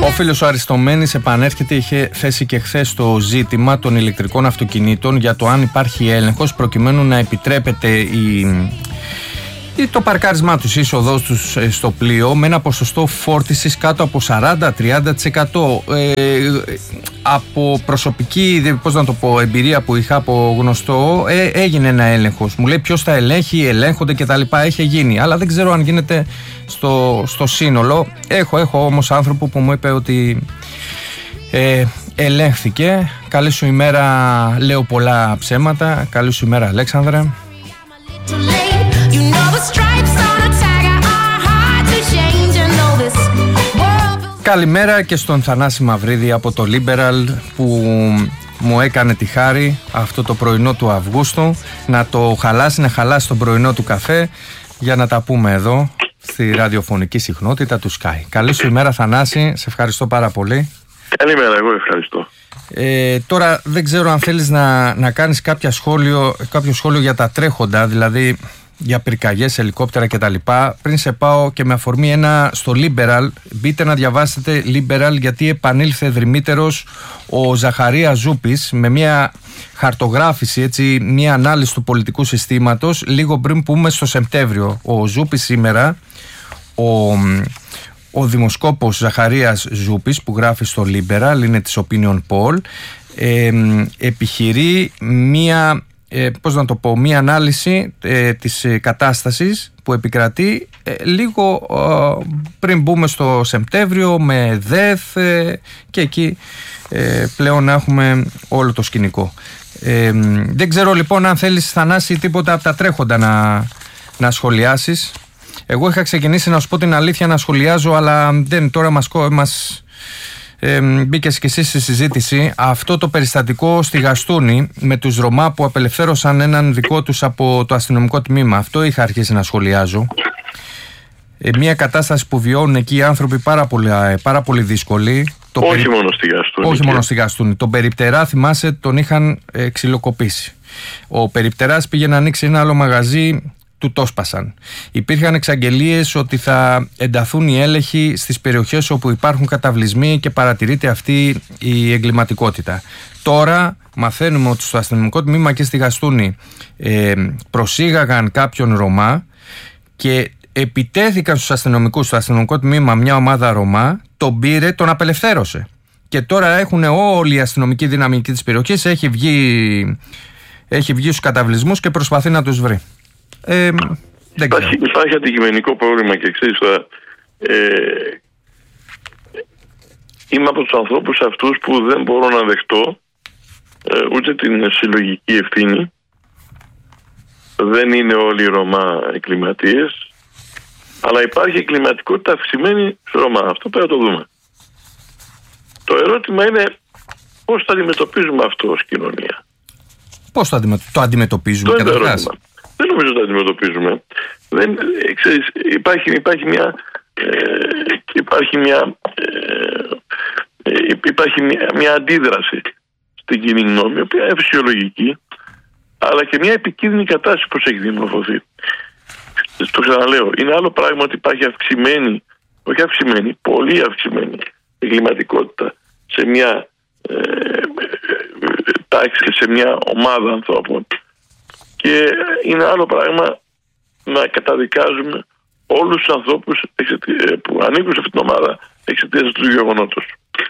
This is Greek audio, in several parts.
Ο φίλος ο Αριστομένης επανέρχεται, είχε θέσει και χθες το ζήτημα των ηλεκτρικών αυτοκινήτων για το αν υπάρχει έλεγχος προκειμένου να επιτρέπεται το παρκάρισμά τους, η είσοδός τους στο πλοίο με ένα ποσοστό φόρτισης κάτω από 40-30%. Από προσωπική, εμπειρία που είχα από γνωστό, έγινε ένα έλεγχος. Μου λέει ποιος τα ελέγχει, ελέγχονται κτλ. Έχει γίνει, αλλά δεν ξέρω αν γίνεται στο σύνολο. Έχω όμως άνθρωπο που μου είπε ότι ελέγχθηκε. Καλή σου ημέρα, λέω πολλά ψέματα. Καλή σου ημέρα, Αλέξανδρε. Καλημέρα και στον Θανάση Μαυρίδη από το Liberal που μου έκανε τη χάρη αυτό το πρωινό του Αυγούστου να το χαλάσει, να χαλάσει τον πρωινό του καφέ για να τα πούμε εδώ στη ραδιοφωνική συχνότητα του Sky. Καλή σου ημέρα, Θανάση, σε ευχαριστώ πάρα πολύ. Καλημέρα, εγώ ευχαριστώ. Τώρα δεν ξέρω αν θέλεις να κάνεις κάποιο σχόλιο για τα τρέχοντα, δηλαδή για πυρκαγιές, ελικόπτερα κτλ. Πριν σε πάω και με αφορμή ένα στο Liberal, μπείτε να διαβάσετε Liberal, γιατί επανήλθε δρυμύτερος ο Ζαχαρίας Ζούπης με μια χαρτογράφηση, έτσι, μια ανάλυση του πολιτικού συστήματος λίγο πριν πούμε στο Σεπτέμβριο. Ο Ζούπης σήμερα, ο δημοσκόπος Ζαχαρίας Ζούπης που γράφει στο Liberal, είναι της Opinion Poll, επιχειρεί μια ανάλυση της κατάστασης που επικρατεί λίγο πριν μπούμε στο Σεπτέμβριο με ΔΕΘ και εκεί πλέον να έχουμε όλο το σκηνικό. Δεν ξέρω λοιπόν αν θέλεις, Θανάση, τίποτα από τα τρέχοντα να σχολιάσεις. Εγώ είχα ξεκινήσει, να σου πω την αλήθεια, να σχολιάζω, αλλά δεν, τώρα μας μπήκες και εσύ στη συζήτηση αυτό το περιστατικό στη Γαστούνη με τους Ρωμά που απελευθέρωσαν έναν δικό τους από το αστυνομικό τμήμα. Αυτό είχα αρχίσει να σχολιάζω. Μια κατάσταση που βιώνουν εκεί οι άνθρωποι πάρα πολύ δύσκολη. Όχι μόνο στη Γαστούνη. Όχι μόνο στη Γαστούνη. Τον Περιπτερά, θυμάσαι, τον είχαν ξυλοκοπήσει. Ο Περιπτεράς πήγε να ανοίξει ένα άλλο μαγαζί, του το σπάσαν. Υπήρχαν εξαγγελίες ότι θα ενταθούν οι έλεγχοι στις περιοχές όπου υπάρχουν καταβλισμοί και παρατηρείται αυτή η εγκληματικότητα. Τώρα μαθαίνουμε ότι στο αστυνομικό τμήμα και στη Γαστούνη προσήγαγαν κάποιον Ρωμά και επιτέθηκαν στους αστυνομικούς, στο αστυνομικό τμήμα μια ομάδα Ρωμά, τον πήρε, τον απελευθέρωσε. Και τώρα έχουν όλη η αστυνομική δύναμη της περιοχής, έχει βγει στους καταβλισμούς και προσπαθεί να τους βρει. Υπάρχει αντικειμενικό πρόβλημα και ξέρεις τώρα, είμαι από τους ανθρώπους αυτούς που δεν μπορώ να δεχτώ ούτε την συλλογική ευθύνη. Δεν είναι όλοι οι Ρωμά εγκληματίες, αλλά υπάρχει εγκληματικότητα αυξημένη στους Ρωμά. Αυτό πρέπει να το δούμε. Το ερώτημα είναι πώς θα αντιμετωπίζουμε αυτό ως κοινωνία. Πώς το αντιμετωπίζουμε καταρχάς? Δεν νομίζω ότι το αντιμετωπίζουμε. Ξέρεις, υπάρχει μια αντίδραση στην κοινή γνώμη, η οποία είναι φυσιολογική, αλλά και μια επικίνδυνη κατάσταση που έχει δημορφωθεί. Το ξαναλέω, είναι άλλο πράγμα ότι υπάρχει πολύ αυξημένη εγκληματικότητα σε μια τάξη, σε μια ομάδα ανθρώπων. Και είναι άλλο πράγμα να καταδικάζουμε όλους τους ανθρώπους που ανήκουν σε αυτήν την ομάδα εξαιτίας του γεγονότος.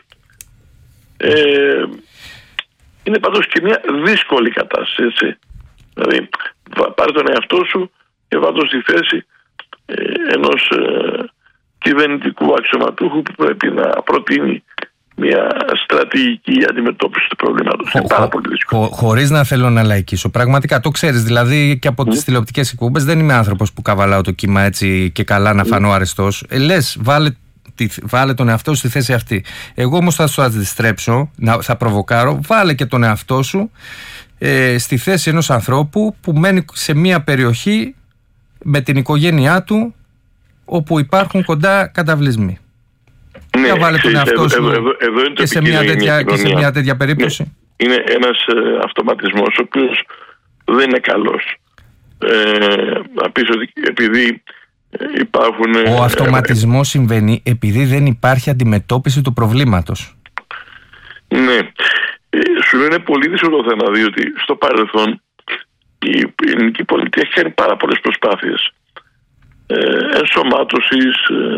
Είναι πάντως και μια δύσκολη κατάσταση, έτσι. Δηλαδή, πάρε τον εαυτό σου και βάλ' τον στη θέση ενός κυβερνητικού αξιωματούχου που πρέπει να προτείνει μια στρατηγική αντιμετώπιση του προβλήματος. Είναι πάρα πολύ δύσκολο. Χωρίς να θέλω να λαϊκίσω. Πραγματικά το ξέρεις. Δηλαδή και από τις τηλεοπτικές εκπομπές δεν είμαι άνθρωπος που καβαλάω το κύμα έτσι και καλά να φανώ αρεστός. Λες, βάλε τον εαυτό σου στη θέση αυτή. Εγώ όμως θα σου αντιστρέψω, θα προβοκάρω. Βάλε και τον εαυτό σου στη θέση ενός ανθρώπου που μένει σε μια περιοχή με την οικογένειά του όπου υπάρχουν κοντά καταβλισμοί. Ναι, να βάλει τον εαυτό σου εδώ είναι και σε μια τέτοια περίπτωση. Ναι. Είναι ένας αυτοματισμός ο οποίος δεν είναι καλός. Να πεις ότι επειδή υπάρχουν... Ο αυτοματισμός συμβαίνει επειδή δεν υπάρχει αντιμετώπιση του προβλήματος. Ναι. Σου είναι πολύ δύσκολο θέμα, διότι στο παρελθόν η ελληνική πολιτεία έχει κάνει πάρα πολλές προσπάθειες ενσωμάτωσης.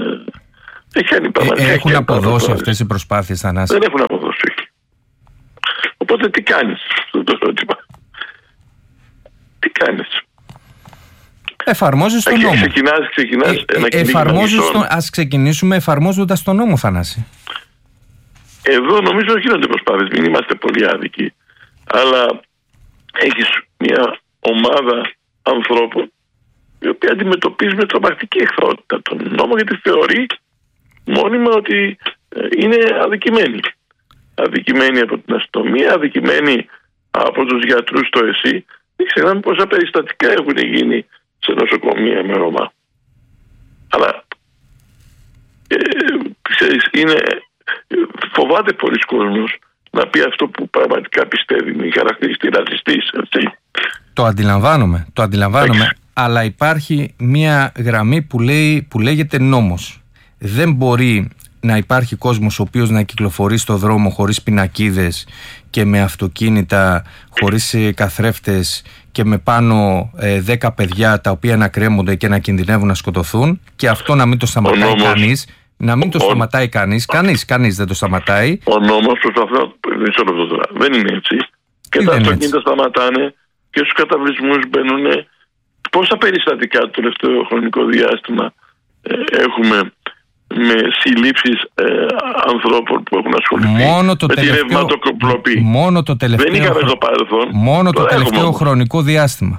Έχουν αποδώσει αυτές οι προσπάθειες, Θανάση? Δεν έχουν αποδώσει. Οπότε τι κάνεις αυτό το ερώτημα? Τι κάνεις? Εφαρμόζεις τον νόμο. Ξεκινάς ας ξεκινήσουμε εφαρμόζοντας τον νόμο, Θανάση. Εδώ νομίζω γίνονται προσπάθειες, μην είμαστε πολύ άδικοι. Αλλά έχεις μια ομάδα ανθρώπων η οποία αντιμετωπίζει με τρομακτική εχθρότητα τον νόμο, γιατί θεωρεί μόνιμα ότι είναι αδικημένοι. Αδικημένοι από την αστυνομία, αδικημένοι από τους γιατρούς στο ΕΣΥ. Δεν ξεχνάμε πόσα περιστατικά έχουν γίνει σε νοσοκομεία με Ρωμά. Αλλά ξέρεις, φοβάται πολλοί κόσμος να πει αυτό που πραγματικά πιστεύει, μην χαρακτηριστεί ρατσιστής. Το αντιλαμβάνομαι, αλλά υπάρχει μια γραμμή που λέγεται νόμος. Δεν μπορεί να υπάρχει κόσμος ο οποίος να κυκλοφορεί στο δρόμο χωρίς πινακίδες και με αυτοκίνητα, χωρίς καθρέφτες και με πάνω 10 παιδιά τα οποία να κρέμονται και να κινδυνεύουν να σκοτωθούν, και αυτό να μην το σταματάει κανείς. Να μην το σταματάει κανείς δεν το σταματάει. Ο νόμος προσπαθεί δεν είναι έτσι. Και τα αυτοκίνητα σταματάνε και στους καταβλισμούς μπαίνουν. Πόσα περιστατικά το τελευταίο χρονικό διάστημα έχουμε με συλλήψεις ανθρώπων που έχουν ασχοληθεί με τη ρευματοκοπλοπή? Μόνο το τελευταίο, δεν είχαμε στο παρελθόν. Μόνο το τελευταίο χρονικό διάστημα.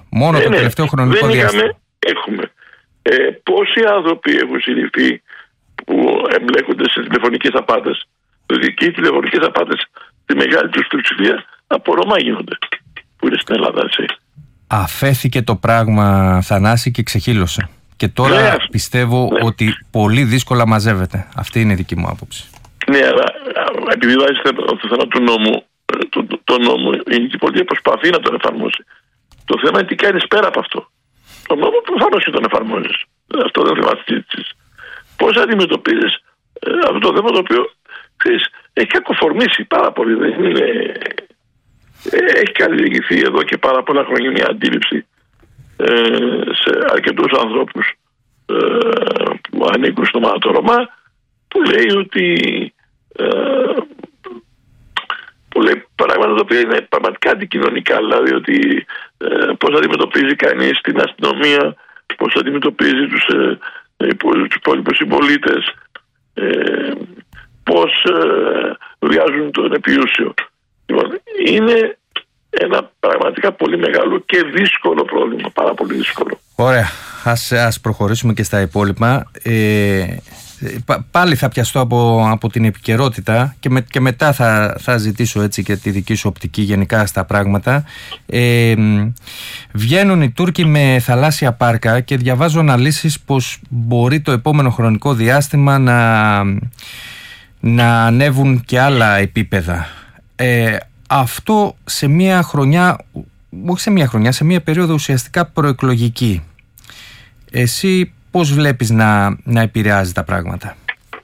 Έχουμε. Πόσοι άνθρωποι έχουν συλληφθεί που εμπλέκονται σε τηλεφωνικές απάτες? Δηλαδή και οι τηλεφωνικές απάτες στη μεγάλη τους πλειοψηφία από Ρωμά γίνονται, που είναι στην Ελλάδα, έτσι. Αφέθηκε το πράγμα, Θανάση, και ξεχύλωσε. Και τώρα πιστεύω ότι πολύ δύσκολα μαζεύεται. Αυτή είναι η δική μου άποψη. Ναι, αλλά επειδή βάζει το θέμα του νόμου, το νόμο, η ελληνική πολιτεία προσπαθεί να τον εφαρμόσει. Το θέμα είναι τι κάνεις πέρα από αυτό. Το νόμο προφανώς και τον εφαρμόζεις. Αυτό δεν θυμάται συζήτησης. Πώς αντιμετωπίζεις αυτό το θέμα, το οποίο έχει κακοφορμήσει πάρα πολύ. Δεν είναι... Έχει καλλιεργηθεί εδώ και πάρα πολλά χρόνια μια αντίληψη σε αρκετούς ανθρώπους που ανήκουν στο μάτι Ρωμά, που λέει ότι που λέει πράγματα τα οποία είναι πραγματικά αντικοινωνικά, δηλαδή ότι πώς αντιμετωπίζει κανείς την αστυνομία, πώς αντιμετωπίζει τους υπόλοιπους συμπολίτες, πώς βιάζουν τον επιούσιο. Λοιπόν, είναι ένα πραγματικά πολύ μεγάλο και δύσκολο πρόβλημα, πάρα πολύ δύσκολο. Ωραία, ας προχωρήσουμε και στα υπόλοιπα. Πάλι θα πιαστώ από την επικαιρότητα και μετά θα ζητήσω έτσι και τη δική σου οπτική γενικά στα πράγματα. Βγαίνουν οι Τούρκοι με θαλάσσια πάρκα και διαβάζω αναλύσεις πως μπορεί το επόμενο χρονικό διάστημα να ανέβουν και άλλα επίπεδα. Αυτό σε μια χρονιά, όχι σε μια χρονιά, σε μια περίοδο ουσιαστικά προεκλογική. Εσύ πώς βλέπεις να επηρεάζει τα πράγματα?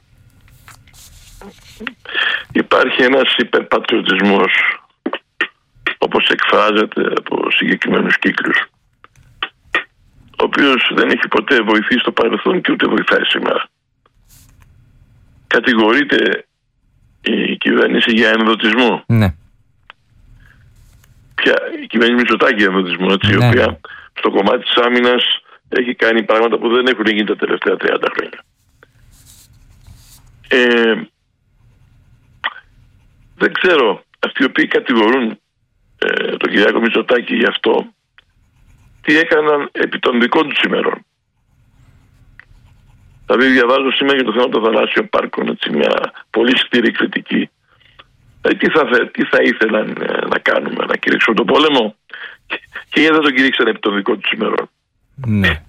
Υπάρχει ένας υπερπατριωτισμός, όπως εκφράζεται από συγκεκριμένους κύκλους, ο οποίος δεν έχει ποτέ βοηθήσει στο παρελθόν και ούτε βοηθάει σήμερα. Κατηγορείται η κυβέρνηση για ενδοτισμό. Ναι. Η κυβέρνηση Μητσοτάκη ενδοτισμό, έτσι, η οποία στο κομμάτι της άμυνας έχει κάνει πράγματα που δεν έχουν γίνει τα τελευταία 30 χρόνια. Δεν ξέρω, αυτοί οι οποίοι κατηγορούν τον Κυριάκο Μητσοτάκη γι' αυτό, τι έκαναν επί των δικών τους ημερών. Δηλαδή διαβάζω σήμερα για το θέμα των θαλάσσιων πάρκων, έτσι, μια πολύ σκληρή κριτική. Τι θα ήθελαν να κάνουμε, να κηρύξουν τον πόλεμο, και γιατί δεν τον κηρύξαν επί των δικών τους ημερών. Ναι.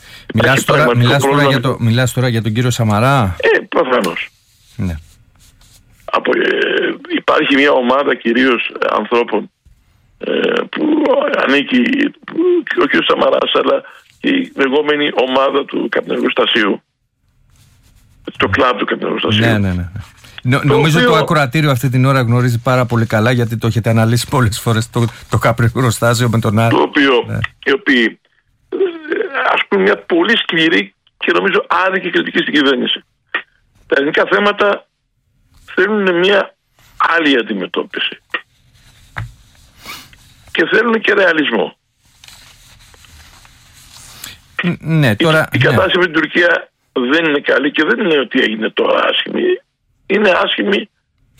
Μιλάς τώρα για τον κύριο Σαμαρά? Προφανώς. Ναι. Υπάρχει μια ομάδα κυρίως ανθρώπων που ανήκει ο κ. Σαμαράς, αλλά και η λεγόμενη ομάδα του καπνεργοστασίου. Το κλαμπ του καπνεργοστασίου. Ναι. Νομίζω το ακροατήριο αυτή την ώρα γνωρίζει πάρα πολύ καλά, γιατί το έχετε αναλύσει πολλές φορές το καπνεργοστάσιο με τον άλλο. Οι οποίοι ασκούν μια πολύ σκληρή και νομίζω άδικη κριτική στην κυβέρνηση. Τα ελληνικά θέματα θέλουν μια άλλη αντιμετώπιση. Και θέλουν και ρεαλισμό. Ναι, τώρα, η κατάσταση με την Τουρκία δεν είναι καλή και δεν είναι ότι έγινε τώρα άσχημη. Είναι άσχημη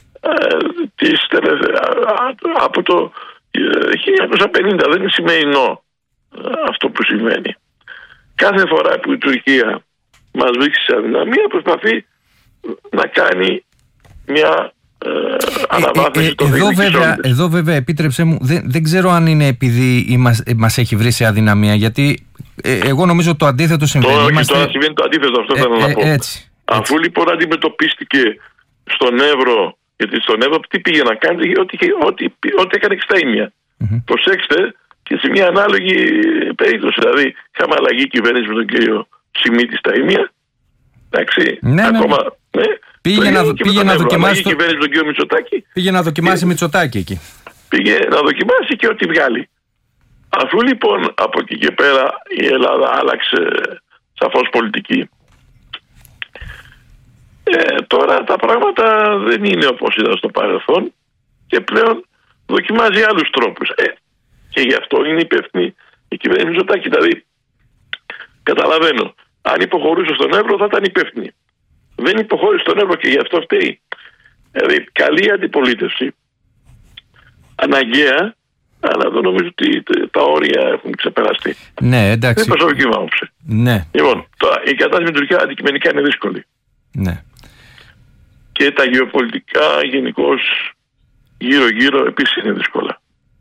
από το 1950. Δεν είναι σημερινό αυτό που συμβαίνει. Κάθε φορά που η Τουρκία μας βρίσκει σε αδυναμία, προσπαθεί να κάνει μια αναβάθμιση των διοικήσεων. Εδώ βέβαια, επίτρεψέ μου, δεν ξέρω αν είναι επειδή μας έχει βρει σε αδυναμία, γιατί εγώ νομίζω το αντίθετο συμβαίνει. Τώρα συμβαίνει το αντίθετο, αυτό θέλω να πω. Έτσι. Αφού λοιπόν αντιμετωπίστηκε στον Εύρο, γιατί στον Εύρο τι πήγε να κάνει, ό,τι έκανε και στα ίμια. Προσέξτε, και σε μια ανάλογη περίπτωση. Δηλαδή, είχαμε αλλαγή κυβέρνηση με τον κύριο Σιμίτη στα ίμια. Εντάξει, ακόμα. Ναι. Πήγε να δοκιμάσει. Κυβέρνηση με τον κύριο Μητσοτάκη. Πήγε να δοκιμάσει Μητσοτάκη εκεί. Πήγε να δοκιμάσει και ό,τι βγάλει. Αφού λοιπόν από εκεί και πέρα η Ελλάδα άλλαξε σαφώς πολιτική, τώρα τα πράγματα δεν είναι όπως ήταν στο παρελθόν και πλέον δοκιμάζει άλλους τρόπους. Και γι' αυτό είναι υπεύθυνη η κυβέρνηση Μητσοτάκη. Δηλαδή, καταλαβαίνω, αν υποχωρούσε στον Εύρο θα ήταν υπεύθυνη. Δεν υποχώρησε στον Εύρο και γι' αυτό φταίει. Δηλαδή, καλή αντιπολίτευση, αναγκαία, αλλά δεν νομίζω ότι τα όρια έχουν ξεπεραστεί. Ναι, εντάξει. Είναι προσωπική μου άποψη. Ναι. Λοιπόν, τώρα, η κατάσταση με την Τουρκία αντικειμενικά είναι δύσκολη. Ναι. Και τα γεωπολιτικά γενικώς γύρω-γύρω επίσης είναι δύσκολα.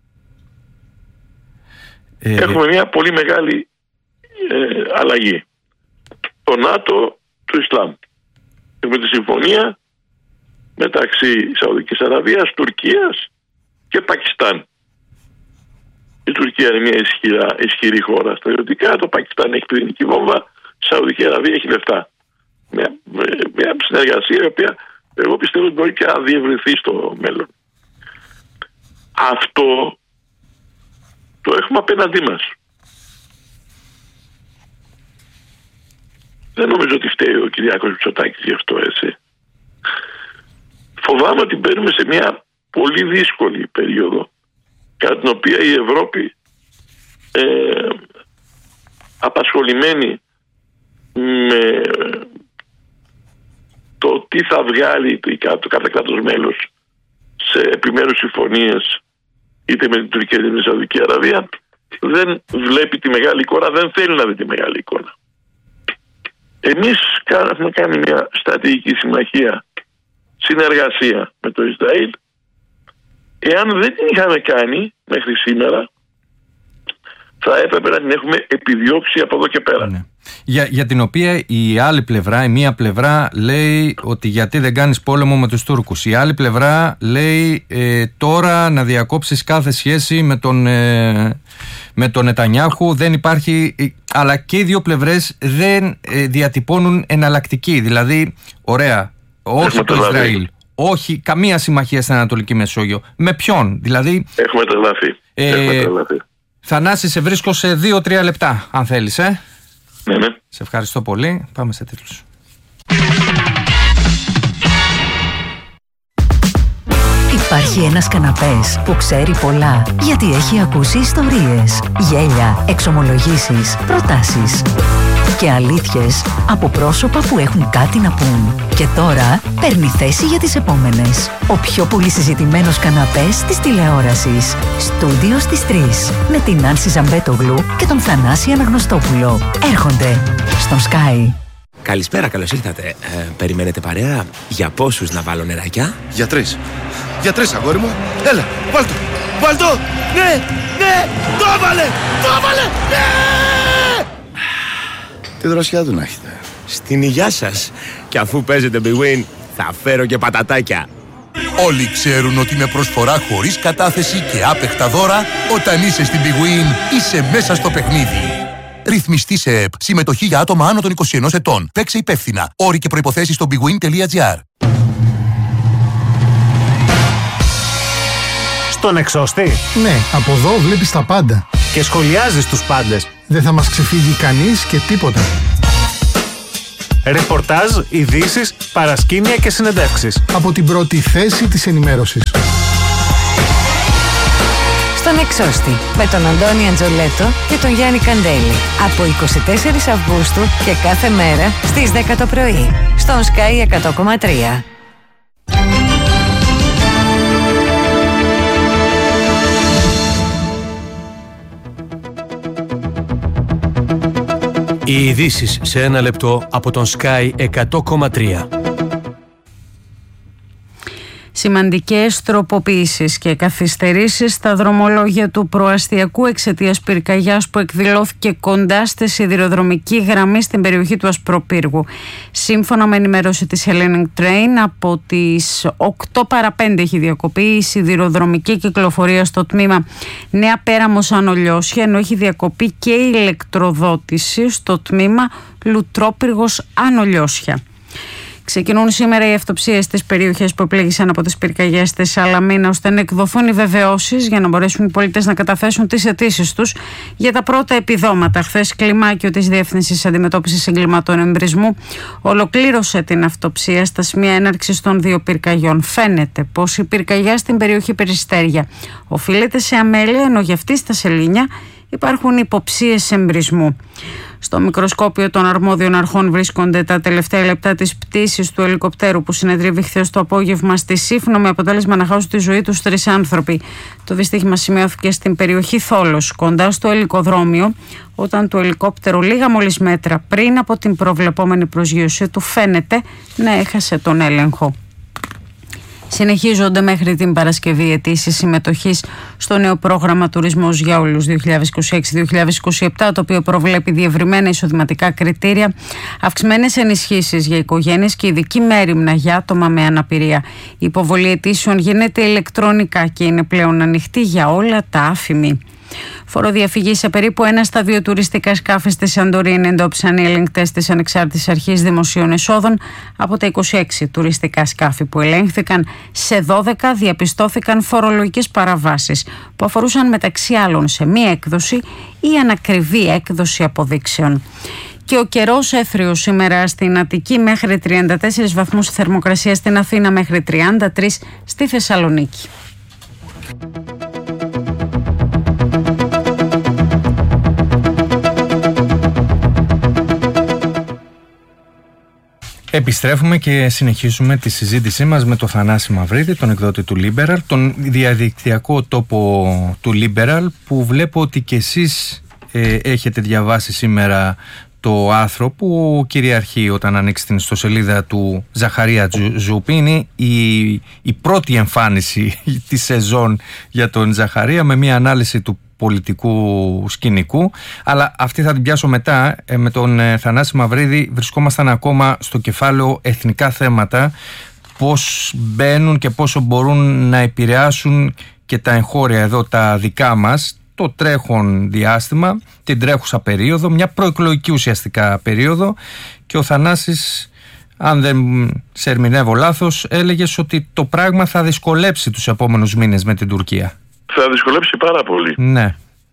Έχουμε μια πολύ μεγάλη αλλαγή. Το ΝΑΤΟ του Ισλάμ. Έχουμε τη συμφωνία μεταξύ Σαουδικής Αραβίας, Τουρκίας και Πακιστάν. Η Τουρκία είναι μια ισχυρή χώρα στρατιωτικά, το Πακιστάν έχει πυρηνική βόμβα, η Σαουδική Αραβία έχει λεφτά. Μια συνεργασία η οποία εγώ πιστεύω ότι μπορεί και να διευρυνθεί στο μέλλον. Αυτό το έχουμε απέναντί μας. Δεν νομίζω ότι φταίει ο Κυριάκος Μητσοτάκης γι' αυτό, έτσι. Φοβάμαι ότι μπαίνουμε σε μια πολύ δύσκολη περίοδο, κατά την οποία η Ευρώπη απασχολημένη με το τι θα βγάλει το κάθε κράτος μέλος σε επιμέρους συμφωνίες είτε με την Τουρκία είτε με την Σαουδική Αραβία, δεν βλέπει τη μεγάλη εικόνα, δεν θέλει να δει τη μεγάλη εικόνα. Εμείς έχουμε κάνει μια στρατηγική συμμαχία, συνεργασία με το Ισραήλ. Εάν δεν την είχαμε κάνει μέχρι σήμερα, θα έπρεπε να την έχουμε επιδιώξει από εδώ και πέρα. Ναι. Για την οποία η άλλη πλευρά, η μία πλευρά λέει ότι γιατί δεν κάνεις πόλεμο με τους Τούρκους. Η άλλη πλευρά λέει τώρα να διακόψεις κάθε σχέση με τον Νετανιάχου. Δεν υπάρχει, αλλά και οι δύο πλευρές δεν διατυπώνουν εναλλακτική. Δηλαδή, ωραία, όχι το Ισραήλ, όχι καμία συμμαχία στην Ανατολική Μεσόγειο. Με ποιον, δηλαδή. Έχουμε τρελαθεί. Θανάση, σε βρίσκω σε 2-3 λεπτά, αν θέλεις, Ναι. Σε ευχαριστώ πολύ. Πάμε σε τίτλους. Υπάρχει ένας καναπές που ξέρει πολλά, γιατί έχει ακούσει ιστορίες, γέλια, εξομολογήσεις, προτάσεις και αλήθειες από πρόσωπα που έχουν κάτι να πούν. Και τώρα παίρνει θέση για τις επόμενες. Ο πιο πολύ συζητημένος καναπές της τηλεόρασης. Στούντιο στις 3. Με την Νάνση Ζαμπέτογλου και τον Θανάση Αναγνωστόπουλο. Έρχονται στον Sky. Καλησπέρα, καλώς ήρθατε. Περιμένετε παρέα? Για πόσους να βάλω νεράκια? Για 3. Για 3, αγόρι μου. Έλα, βάλ' το. Ναι, το έβαλε, ναι! Τι δροσιά του να έχετε. Στην υγειά σας. Και αφού παίζετε Big Win, θα φέρω και πατατάκια. Όλοι ξέρουν ότι με προσφορά χωρίς κατάθεση και άπεχτα δώρα, όταν είσαι στην Big Win, είσαι μέσα στο παιχνίδι. Ρυθμιστή σε ΕΠ. Συμμετοχή για άτομα άνω των 21 ετών. Παίξε υπεύθυνα. Όροι και προϋποθέσεις στο bwin.gr. Στον εξώστη. Ναι, από εδώ βλέπεις τα πάντα. Και σχολιάζεις τους πάντες. Δεν θα μας ξεφύγει κανείς και τίποτα. Ρεπορτάζ, ειδήσεις, παρασκήνια και συνεντεύξεις. Από την πρώτη θέση της ενημέρωσης. Στον εξώστη με τον Αντώνη Αντζολέτο και τον Γιάννη Καντέλη. Από 24 Αυγούστου και κάθε μέρα στις 10 το πρωί. Στον Sky 100,3. Οι ειδήσεις σε ένα λεπτό από τον Sky 100,3. Σημαντικές τροποποιήσεις και καθυστερήσεις στα δρομολόγια του προαστιακού εξαιτίας πυρκαγιάς που εκδηλώθηκε κοντά στη σιδηροδρομική γραμμή στην περιοχή του Ασπροπύργου. Σύμφωνα με ενημέρωση της Hellenic Train, από τις 8 παρά 5 έχει διακοπεί η σιδηροδρομική κυκλοφορία στο τμήμα Νέα Πέραμος Άνω Λιώσια, ενώ έχει διακοπεί και η ηλεκτροδότηση στο τμήμα Λουτρόπυργος Άνω Λιώσια. Ξεκινούν σήμερα οι αυτοψίες στις περιοχές που επλήγησαν από τις πυρκαγιές στη Σαλαμίνα, ώστε να εκδοθούν οι βεβαιώσεις για να μπορέσουν οι πολίτες να καταθέσουν τις αιτήσεις τους για τα πρώτα επιδόματα. Χθες, κλιμάκιο της Διεύθυνσης Αντιμετώπισης Εγκλημάτων Εμπρισμού ολοκλήρωσε την αυτοψία στα σημεία έναρξης των 2 πυρκαγιών. Φαίνεται πως η πυρκαγιά στην περιοχή Περιστέρια οφείλεται σε αμέλεια, ενώ για αυτή στα Σελήνια υπάρχουν υποψίες εμπρισμού. Στο μικροσκόπιο των αρμόδιων αρχών βρίσκονται τα τελευταία λεπτά της πτήσης του ελικοπτέρου που συνεδρίευε χθες το απόγευμα στη Σύφνο, με αποτέλεσμα να χάσουν τη ζωή τους 3 άνθρωποι. Το δυστύχημα σημειώθηκε στην περιοχή Θόλος, κοντά στο ελικοδρόμιο, όταν το ελικόπτερο λίγα μόλις μέτρα πριν από την προβλεπόμενη προσγείωση του φαίνεται να έχασε τον έλεγχο. Συνεχίζονται μέχρι την Παρασκευή αιτήσεις συμμετοχής στο νέο πρόγραμμα Τουρισμός για Όλους 2026-2027, το οποίο προβλέπει διευρυμένα εισοδηματικά κριτήρια, αυξημένες ενισχύσεις για οικογένειες και ειδική μέριμνα για άτομα με αναπηρία. Η υποβολή αιτήσεων γίνεται ηλεκτρονικά και είναι πλέον ανοιχτή για όλα τα άφημη. Φοροδιαφυγή σε περίπου 1 στα 2 τουριστικά σκάφη στη Σαντορίνη εντόπισαν οι ελεγκτές της Ανεξάρτητης Αρχής Δημοσίων Εσόδων. Από τα 26 τουριστικά σκάφη που ελέγχθηκαν, σε 12 διαπιστώθηκαν φορολογικές παραβάσεις που αφορούσαν μεταξύ άλλων σε μία έκδοση ή ανακριβή έκδοση αποδείξεων. Και ο καιρός έθριος σήμερα στην Αττική, μέχρι 34 βαθμούς θερμοκρασία στην Αθήνα, μέχρι 33 στη Θεσσαλονίκη. Επιστρέφουμε και συνεχίζουμε τη συζήτησή μας με τον Θανάση Μαυρίδη, τον εκδότη του Liberal, τον διαδικτυακό τόπο του Liberal, που βλέπω ότι και εσείς έχετε διαβάσει σήμερα το άρθρο που κυριαρχεί όταν ανοίξει την ιστοσελίδα του Ζαχαρία Ζούπη. Είναι η πρώτη εμφάνιση της σεζόν για τον Ζαχαρία, με μια ανάλυση του πολιτικού σκηνικού, αλλά αυτή θα την πιάσω μετά. Με τον Θανάση Μαυρίδη βρισκόμασταν ακόμα στο κεφάλαιο εθνικά θέματα, πώς μπαίνουν και πόσο μπορούν να επηρεάσουν και τα εγχώρια εδώ τα δικά μας το τρέχον διάστημα, την τρέχουσα περίοδο, μια προεκλογική ουσιαστικά περίοδο. Και ο Θανάσης, αν δεν σε ερμηνεύω λάθος, έλεγες ότι το πράγμα θα δυσκολέψει τους επόμενους μήνες με την Τουρκία. Θα δυσκολέψει πάρα πολύ. Ναι.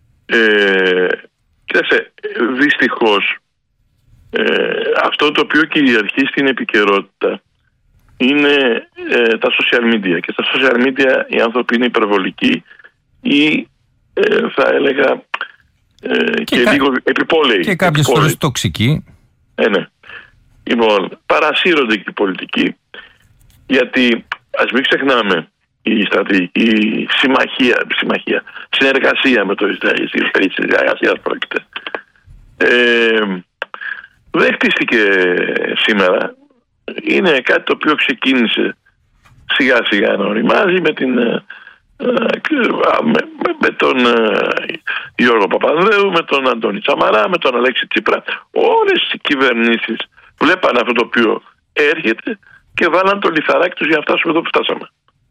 Κοίταξε, δυστυχώς αυτό το οποίο κυριαρχεί στην επικαιρότητα είναι τα social media. Και στα social media οι άνθρωποι είναι υπερβολικοί ή θα έλεγα και λίγο επιπόλαιοι. Και κάποιες φορές τοξικοί. Ναι. Λοιπόν, παρασύρονται και οι πολιτικοί, γιατί ας μην ξεχνάμε η στρατηγική συνεργασία με το Ισραήλ, περί της συνεργασίας πρόκειται, δεν χτίστηκε σήμερα. Είναι κάτι το οποίο ξεκίνησε σιγά σιγά να οριμάζει με τον Γιώργο Παπανδρέου, με τον Αντώνη Τσαμαρά, με τον Αλέξη Τσίπρα. Όλες οι κυβερνήσεις βλέπαν αυτό το οποίο έρχεται και βάλαν το λιθαράκι τους για να φτάσουμε εδώ που φτάσαμε.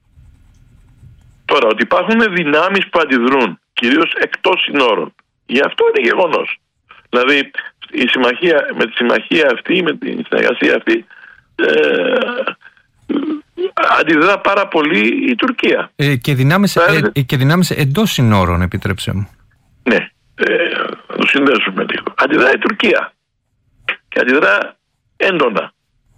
Τώρα, ότι υπάρχουν δυνάμεις που αντιδρούν, κυρίως εκτός συνόρων, γι' αυτό είναι γεγονός. Δηλαδή με τη συμμαχία αυτή, με τη συνεργασία αυτή, αντιδρά πάρα πολύ η Τουρκία. Και δυνάμεις εντός συνόρων, επιτρέψτε μου. Ναι, θα το συνδέσουμε λίγο. Αντιδρά η Τουρκία και αντιδρά έντονα.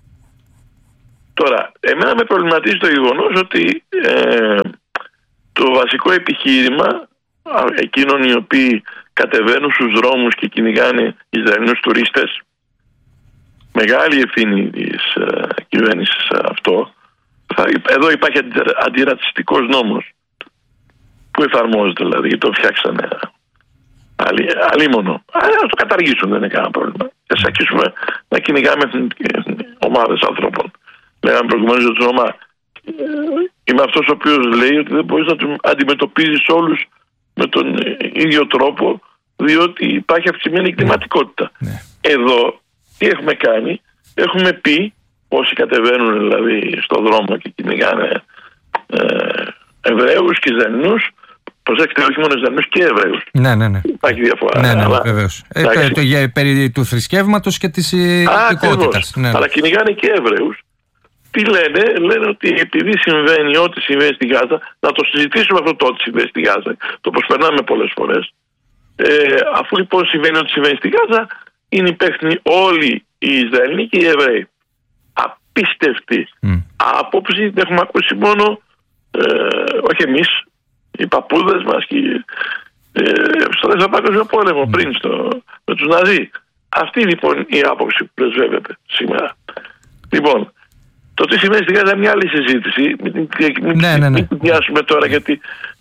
Τώρα, εμένα με προβληματίζει το γεγονός ότι το βασικό επιχείρημα εκείνων οι οποίοι κατεβαίνουν στους δρόμους και κυνηγάνε Ισραηλινούς τουρίστες, μεγάλη ευθύνη της κυβέρνησης αυτό. Εδώ υπάρχει αντιρατσιστικός νόμος που εφαρμόζεται, δηλαδή, γιατί το φτιάξανε αλίμονο. Αλλά να το καταργήσουν, δεν είναι κανένα πρόβλημα. Και ας αρχίσουμε να κυνηγάμε ομάδες ανθρώπων. Λέγαμε προηγουμένως για τον Ρωμά. Είμαι αυτός ο οποίος λέει ότι δεν μπορείς να τους αντιμετωπίζεις όλους με τον ίδιο τρόπο, διότι υπάρχει αυξημένη εγκληματικότητα. Εδώ τι έχουμε κάνει? Έχουμε πει, όσοι κατεβαίνουν δηλαδή στον δρόμο και κυνηγάνε Εβραίους και Ισραηλινούς, προσέξτε, όχι μόνο Ισραηλινούς και Εβραίους. Ναι. Υπάρχει διαφορά. Ναι, βεβαίως. Περί του θρησκεύματος και της ηθικότητας. Αλλά κυνηγάνε και Εβραίους. Τι λένε ότι επειδή συμβαίνει ό,τι συμβαίνει στη Γάζα, να το συζητήσουμε αυτό το ό,τι συμβαίνει στη Γάζα. Το προσπερνάμε πολλές φορές. Αφού λοιπόν συμβαίνει ό,τι συμβαίνει στη Γάζα, είναι υπεύθυνοι όλοι οι Ισραηλοί και οι Εβραίοι. Απίστευτη άποψη, την έχουμε ακούσει μόνο, όχι εμείς, οι παππούδες μας και στο Δεύτερο Παγκόσμιο Πόλεμο, πριν με τους Ναζί. Αυτή λοιπόν η άποψη που πρεσβεύεται σήμερα. Λοιπόν, το τι σημαίνει στην Γάζα είναι μια άλλη συζήτηση. Μην την πιάσουμε τώρα, γιατί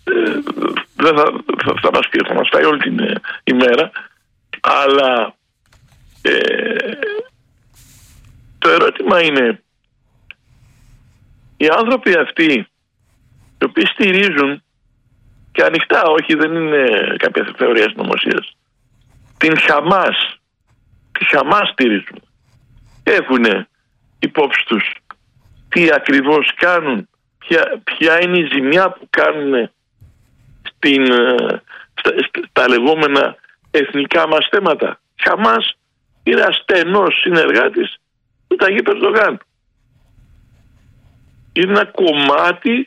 θα μας φάει όλη την ημέρα. Αλλά το ερώτημα είναι, οι άνθρωποι αυτοί οι οποίοι στηρίζουν και ανοιχτά, όχι, δεν είναι κάποια θεωρία συνωμοσίας, την Χαμάς στηρίζουν, έχουν υπόψη τους τι ακριβώς κάνουν, ποια είναι η ζημιά που κάνουν στα λεγόμενα εθνικά μας θέματα. Χαμάς είναι ασθενός συνεργάτης του Ταγίπ Ερντογάν. Είναι ένα κομμάτι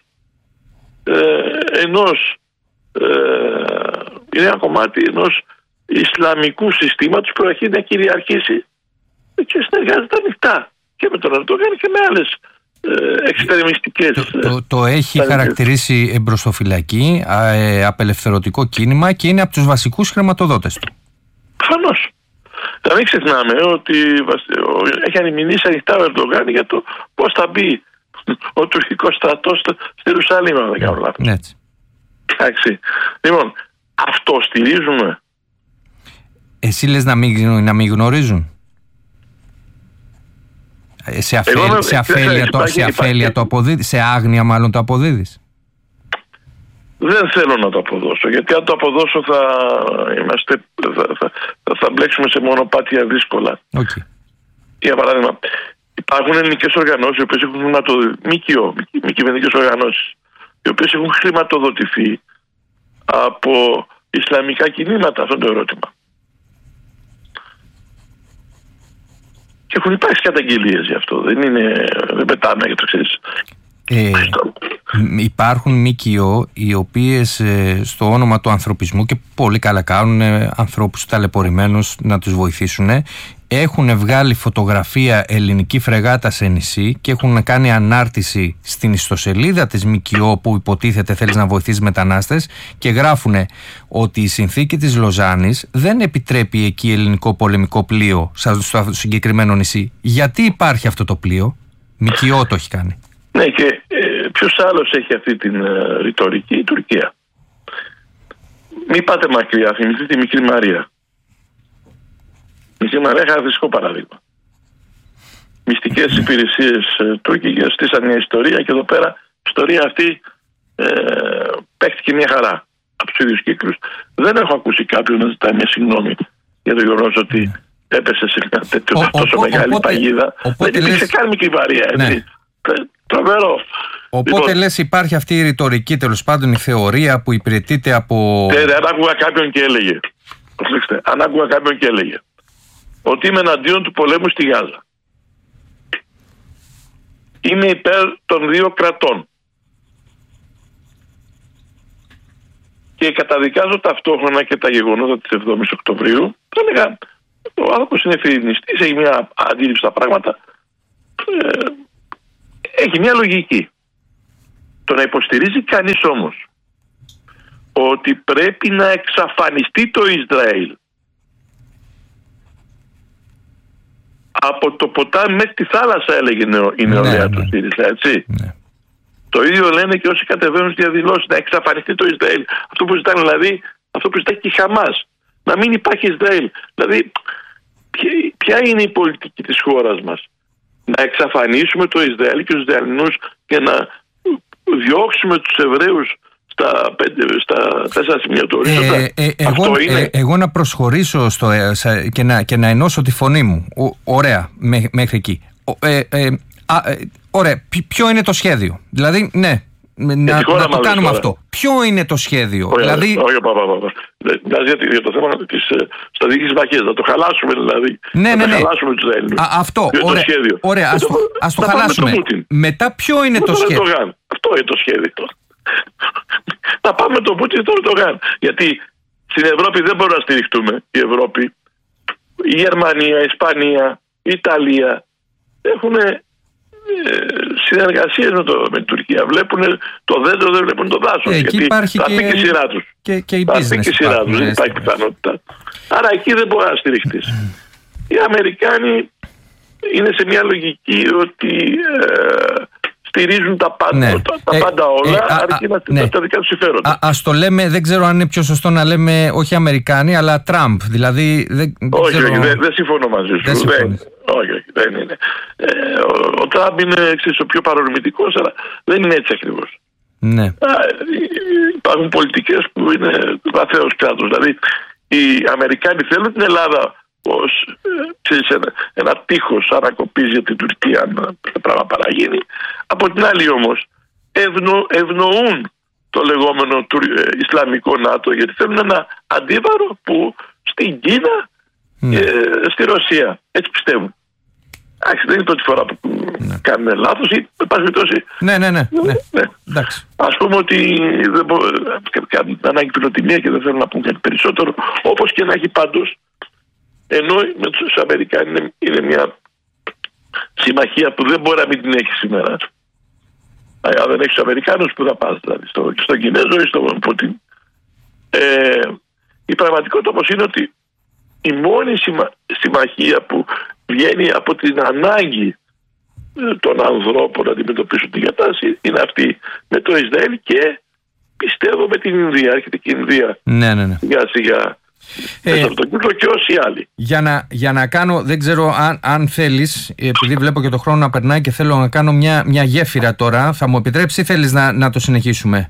ενός Ισλαμικού συστήματος που αρχίζει να κυριαρχήσει και συνεργάζεται ανοιχτά και με τον Ερντογάν και με άλλες εξτρεμιστικές. Το έχει χαρακτηρίσει εμπροστοφυλακή, απελευθερωτικό κίνημα και είναι από τους βασικούς χρηματοδότες του. Προφανώς. Να μην ξεχνάμε ότι έχει ανημνήσει ανοιχτά ο Ερντογάν για το πώς θα μπει ο τουρκικός στρατός στη Ιερουσαλήμ, αν δεν κάνω λάθος. Έτσι. Εντάξει. Λοιπόν, αυτό στηρίζουμε. Εσύ λες να μην γνωρίζουν. Σε αφέλεια το αποδίδεις, σε άγνοια μάλλον το αποδίδεις. Δεν θέλω να το αποδώσω, γιατί αν το αποδώσω θα μπλέξουμε σε μονοπάτια δύσκολα. Okay. Για παράδειγμα, υπάρχουν ελληνικές οργανώσεις, οι οποίες έχουν μη κυβερνητικές οργανώσεις, οι οποίες έχουν χρηματοδοτηθεί από ισλαμικά κινήματα, αυτό το ερώτημα. Και έχουν υπάρξει καταγγελίες γι' αυτό. Δεν πετάμε για το ξέρεις. Υπάρχουν ΜΚΟ οι οποίες στο όνομα του ανθρωπισμού, και πολύ καλά κάνουν, ανθρώπους ταλαιπωρημένους να τους βοηθήσουν, έχουν βγάλει φωτογραφία ελληνική φρεγάτα σε νησί και έχουν κάνει ανάρτηση στην ιστοσελίδα της ΜΚΟ που υποτίθεται θέλεις να βοηθήσεις μετανάστες και γράφουν ότι η συνθήκη της Λοζάνης δεν επιτρέπει εκεί ελληνικό πολεμικό πλοίο στο συγκεκριμένο νησί. Γιατί υπάρχει αυτό το πλοίο? ΜΚΟ το έχει κάνει. Ναι, και ποιος άλλος έχει αυτή την ρητορική? Η Τουρκία. Μην πάτε μακριά, θυμηθείτε τη Μικρή Μαρία. Η Μικρή Μαρία είναι χαρακτηριστικό παράδειγμα. Μυστικές υπηρεσίες τουρκικές στήσαν μια ιστορία και εδώ πέρα η ιστορία αυτή παίχτηκε μια χαρά από τους ίδιους κύκλους. Δεν έχω ακούσει κάποιον να ζητάει μια συγγνώμη για το γεγονός ότι έπεσε σε μια τόσο μεγάλη παγίδα. Δεν υπήρξε καν Μικρή Μαρία, έτσι. Τρομερό. Οπότε λες υπάρχει αυτή η ρητορική, τέλος πάντων η θεωρία που υπηρετείται από... Δεν άκουγα κάποιον και έλεγε. προσέξτε, αν άκουγα κάποιον και έλεγε ότι είμαι εναντίον του πολέμου στη Γάζα, είμαι υπέρ των δύο κρατών και καταδικάζω ταυτόχρονα και τα γεγονότα της 7ης Οκτωβρίου, θα έλεγα ο άνθρωπος είναι φιρινιστής, έχει μια αντίληψη στα πράγματα, έχει μια λογική. Το να υποστηρίζει κανείς όμως ότι πρέπει να εξαφανιστεί το Ισραήλ από το ποτάμι μέχρι τη θάλασσα, έλεγε η νεολαία του ΣΥΡΙΖΑ, έτσι. Ναι. Το ίδιο λένε και όσοι κατεβαίνουν στις διαδηλώσεις, να εξαφανιστεί το Ισραήλ. Αυτό που ζητάνε δηλαδή, αυτό που ζητάει και η Χαμάς, να μην υπάρχει Ισραήλ. Δηλαδή, ποια είναι η πολιτική της χώρας μας? Να εξαφανίσουμε το Ισραήλ και τους Ισραηλινούς και να διώξουμε τους Εβραίους στα 4 σημεία του ορίζοντα? Εγώ να προσχωρήσω και να ενώσω τη φωνή μου. Ωραία, μέχρι εκεί. Ωραία, ποιο είναι το σχέδιο? Δηλαδή, ναι, να το κάνουμε αυτό. Ποιο είναι το σχέδιο? Όχι, για το θέμα της στρατηγικής μαχίας, να το χαλάσουμε δηλαδή. Ναι. Να χαλάσουμε τους Έλληνες. Αυτό, ωραία, ας το χαλάσουμε. Μετά ποιο είναι το σχέδιο? Αυτό είναι το σχέδιο. Να πάμε με τον Πούτιν στο Ερντογάν. Γιατί στην Ευρώπη δεν μπορούμε να στηριχτούμε. Η Ευρώπη, η Γερμανία, η Ισπανία, η Ιταλία έχουν συνεργασίες με την Τουρκία. Βλέπουν το δέντρο, δεν βλέπουν το δάσος. Εκεί υπάρχει θα πει και η σειρά τους. Και η business δεν υπάρχει πιθανότητα. Άρα εκεί δεν μπορεί να στηριχτείς. Οι Αμερικάνοι είναι σε μια λογική ότι στηρίζουν τα πάντα, πάντα όλα, αρκεί να στηρίζουν τα δικά τους συμφέροντα. Ας το λέμε, δεν ξέρω αν είναι πιο σωστό να λέμε όχι Αμερικάνοι, αλλά Τραμπ. Δηλαδή, όχι, δεν συμφωνώ μαζί σου. Όχι, δεν είναι. Ο Τραμπ είναι ο πιο παρορμητικός, αλλά δεν είναι έτσι ακριβώς. Ναι. Υπάρχουν πολιτικές που είναι βαθέως κράτος. Δηλαδή, οι Αμερικάνοι θέλουν την Ελλάδα ως ένα τείχος ανακοπής για την Τουρκία, αν το πράγμα παραγίνει. Από την άλλη όμως ευνοούν το λεγόμενο Ισλαμικό ΝΑΤΟ, γιατί θέλουν ένα αντίβαρο που στην Κίνα και στη Ρωσία. Έτσι πιστεύουν. Δεν είναι η πρώτη φορά που κάνουν λάθος ή με πάση περιπτώσει. Ναι. Ας πούμε ότι κάνουν ανάγκη πυροτιμία και δεν θέλουν να πούν κάτι περισσότερο. Όπως και να έχει πάντως, ενώ με τους Αμερικάνους είναι μια συμμαχία που δεν μπορεί να μην την έχει σήμερα. Αν δεν έχει τους Αμερικάνους, που θα πας δηλαδή, στον Κινέζο ή στον Πούτιν. Η πραγματικότητα όμως είναι ότι η μόνη συμμαχία που βγαίνει από την ανάγκη των ανθρώπων να αντιμετωπίσουν την κατάσταση είναι αυτή με το Ισραήλ και πιστεύω με την Ινδία. Έρχεται και η Ινδία σιγά σιγά μέσα από τον κύκλο και όσοι άλλοι. Για να κάνω, δεν ξέρω αν θέλεις, επειδή βλέπω και το χρόνο να περνάει και θέλω να κάνω μια γέφυρα τώρα, θα μου επιτρέψει ή θέλεις να το συνεχίσουμε?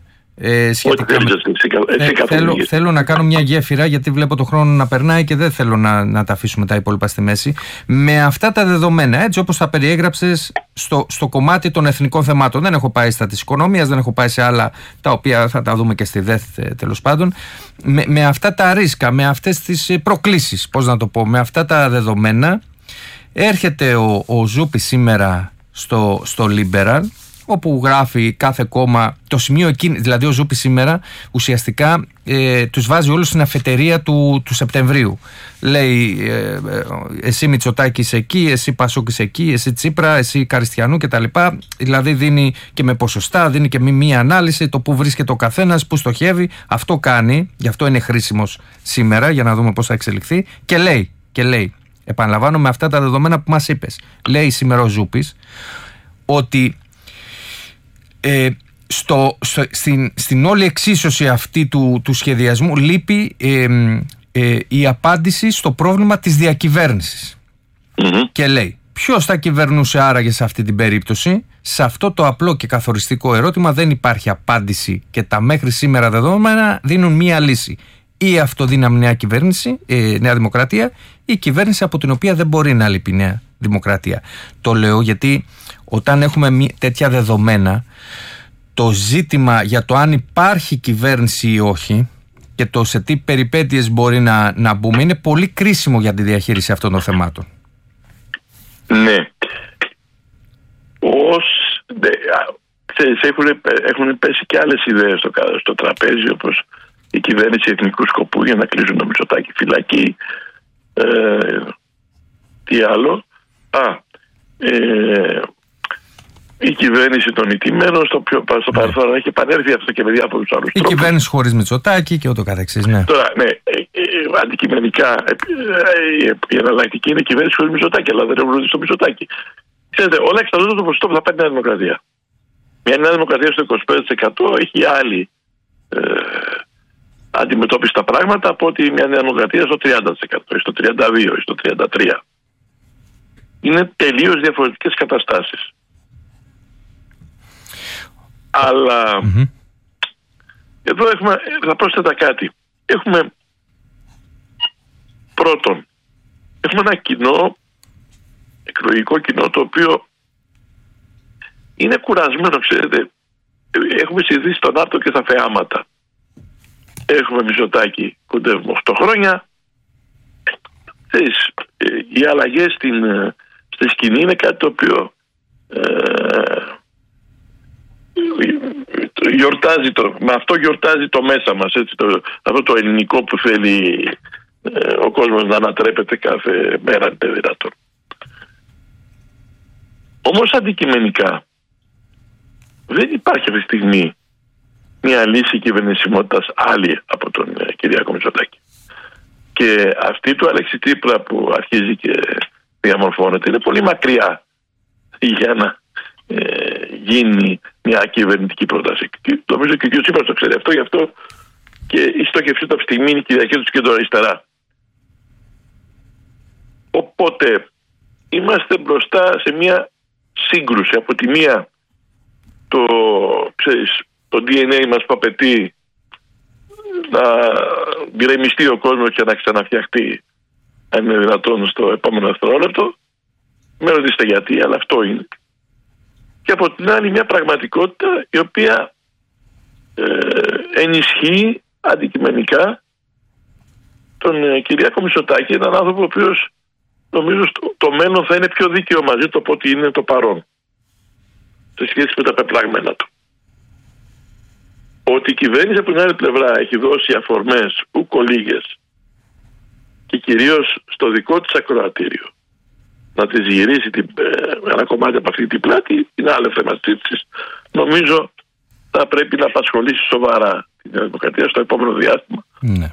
Θέλω να κάνω μια γέφυρα, γιατί βλέπω το χρόνο να περνάει και δεν θέλω να τα αφήσουμε τα υπόλοιπα στη μέση. Με αυτά τα δεδομένα, έτσι όπως τα περιέγραψες στο κομμάτι των εθνικών θεμάτων, δεν έχω πάει στα της οικονομίας, δεν έχω πάει σε άλλα τα οποία θα τα δούμε και στη ΔΕΘ τέλος πάντων. Με αυτά τα ρίσκα, με αυτές τις προκλήσεις, πώς να το πω, με αυτά τα δεδομένα, έρχεται ο Ζούπης σήμερα στο Liberal, όπου γράφει κάθε κόμμα το σημείο εκείνη. Δηλαδή ο Ζούπης σήμερα ουσιαστικά τους βάζει όλους στην αφετηρία του Σεπτεμβρίου. Λέει εσύ Μητσοτάκη είσαι εκεί, εσύ Πασόκ είσαι εκεί, εσύ Τσίπρα, εσύ Καριστιανού κτλ. Δηλαδή δίνει και με ποσοστά, δίνει και μία ανάλυση το που βρίσκεται ο καθένας, που στοχεύει. Αυτό κάνει, γι' αυτό είναι χρήσιμος σήμερα, για να δούμε πώς θα εξελιχθεί. Και λέει, επαναλαμβάνω με αυτά τα δεδομένα που μας είπες, λέει σήμερα ο Ζούπης ότι στην όλη εξίσωση αυτή του σχεδιασμού λείπει η απάντηση στο πρόβλημα της διακυβέρνησης. Και λέει, ποιος θα κυβερνούσε άραγε σε αυτή την περίπτωση? Σε αυτό το απλό και καθοριστικό ερώτημα δεν υπάρχει απάντηση και τα μέχρι σήμερα δεδομένα δίνουν μία λύση. Ή αυτοδύναμη νέα κυβέρνηση, Νέα Δημοκρατία, ή κυβέρνηση από την οποία δεν μπορεί να λείπει Νέα Δημοκρατία. Το λέω γιατί όταν έχουμε τέτοια δεδομένα, το ζήτημα για το αν υπάρχει κυβέρνηση ή όχι και το σε τι περιπέτειες μπορεί να μπούμε είναι πολύ κρίσιμο για τη διαχείριση αυτών των θεμάτων. Ναι. Έχουν πέσει και άλλες ιδέες στο τραπέζι, όπως η κυβέρνηση εθνικού σκοπού για να κλείσουν το Μητσοτάκη φυλακή. Τι άλλο? Η κυβέρνηση των ηττημένων στο παρελθόν έχει επανέλθει αυτό και με διάφορους άλλους τρόπους. Η κυβέρνηση χωρίς Μητσοτάκη και ούτω καθεξής. Ναι. Τώρα, ναι, αντικειμενικά η εναλλακτική είναι η κυβέρνηση χωρίς Μητσοτάκη, αλλά δεν έχουν στο Μητσοτάκη. Ξέρετε, όλα εξαρτάται το ποσοστό που θα πάρει η Νέα Δημοκρατία. Μια Νέα Δημοκρατία στο 25% έχει άλλη αντιμετώπιση στα πράγματα από ότι μια Νέα Δημοκρατία στο 30%, ή στο 32% ή στο 33%. Είναι τελείως διαφορετικές καταστάσεις. Αλλά εδώ θα πρόσθετα κάτι. Πρώτον, έχουμε ένα κοινό, εκλογικό κοινό, το οποίο είναι κουρασμένο, ξέρετε. Έχουμε συνηθίσει τον άρτο και τα θεάματα. Έχουμε Μητσοτάκη, κοντεύουμε 8 χρόνια. Οι αλλαγές στη σκηνή είναι κάτι το οποίο με αυτό γιορτάζει το μέσα μας, έτσι, αυτό το ελληνικό που θέλει ο κόσμος να ανατρέπεται κάθε μέρα, είναι δυνατόν. Όμως αντικειμενικά δεν υπάρχει αυτή τη στιγμή μια λύση κυβερνησιμότητας άλλη από τον Κυριάκο Μητσοτάκη. Και αυτή του Αλέξη Τσίπρα που αρχίζει και διαμορφώνεται είναι πολύ μακριά για να γίνει μια κυβερνητική πρόταση. Και νομίζω και ο κ. Τσίπρας το ξέρει αυτό, γι' αυτό και η στόχευσή του αυτή τη στιγμή είναι η κυριαρχία του κεντροαριστερά. Οπότε είμαστε μπροστά σε μια σύγκρουση. Από τη μία το DNA μας που απαιτεί να γκρεμιστεί ο κόσμος και να ξαναφτιαχτεί, αν είναι δυνατόν, στο επόμενο δευτερόλεπτο. Με ρωτήσετε γιατί, αλλά αυτό είναι. Και από την άλλη μια πραγματικότητα η οποία ενισχύει αντικειμενικά τον Κυριάκο Μητσοτάκη, έναν άνθρωπο ο οποίος νομίζω το μέλλον θα είναι πιο δίκαιο μαζί του από ό,τι είναι το παρόν σε σχέση με τα πεπλάγμενα του. Ότι η κυβέρνηση από την άλλη πλευρά έχει δώσει αφορμές ουκολίγες και κυρίως στο δικό της ακροατήριο να της γυρίσει ένα κομμάτι από αυτή την πλάτη είναι άλλο θέμα συζήτησης. Νομίζω θα πρέπει να απασχολήσει σοβαρά την Δημοκρατία στο επόμενο διάστημα. Ναι.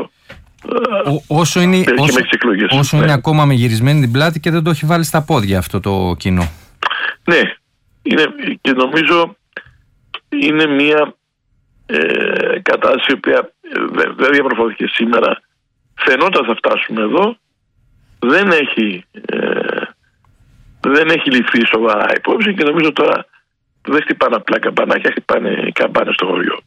Όσο είναι ακόμα με γυρισμένη την πλάτη και δεν το έχει βάλει στα πόδια αυτό το κοινό. Ναι, και νομίζω είναι μια κατάσταση η οποία δεν διαμορφώθηκε σήμερα. Φαινόταν θα φτάσουμε εδώ. Δεν έχει ληφθεί σοβαρά υπόψη και νομίζω τώρα δεν χτυπάνε απλά καμπανάκια, χτυπάνε καμπάνες στο χωριό.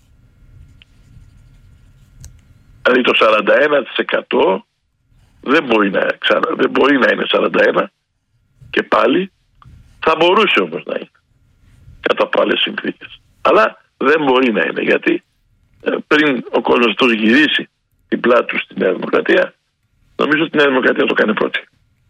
Δηλαδή το 41% δεν μπορεί να είναι 41% και πάλι θα μπορούσε όμως να είναι κατά από άλλες συνθήκες. Αλλά δεν μπορεί να είναι, γιατί πριν ο κόσμος αυτός γυρίσει την πλάτη του στη Νέα Δημοκρατία, νομίζω ότι η Νέα Δημοκρατία το κάνει πρώτη.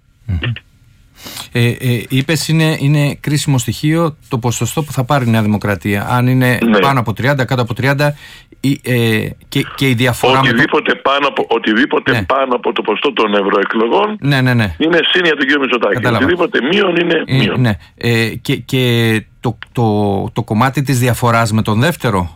Είπες είναι κρίσιμο στοιχείο το ποσοστό που θα πάρει η Νέα Δημοκρατία. Αν είναι πάνω από 30, κάτω από 30 και η διαφορά οτιδήποτε πάνω από το ποσοστό των ευρωεκλογών είναι σύν για τον κύριο Μητσοτάκη. Οτιδήποτε μείον είναι μείον. Και το κομμάτι της διαφοράς με τον δεύτερο,